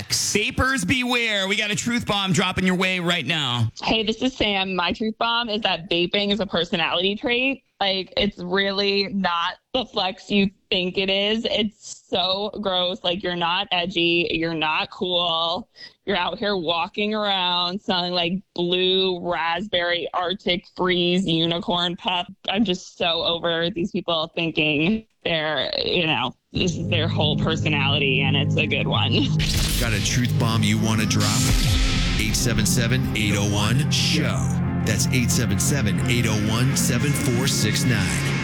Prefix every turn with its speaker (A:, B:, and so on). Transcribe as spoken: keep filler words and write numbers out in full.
A: flex. Vapors beware. We got a truth bomb dropping your way right now.
B: Hey, this is Sam. My truth bomb is that vaping is a personality trait. Like, it's really not the flex you think it is. It's so gross. Like, you're not edgy. You're not cool. You're out here walking around smelling like blue raspberry Arctic Freeze unicorn puff. I'm just so over these people thinking they're, you know, this is their whole personality, and it's a good one.
C: Got a truth bomb you want to drop? eight seven seven, eight oh one, S H O W. That's eight seven seven, eight oh one, seven four six nine.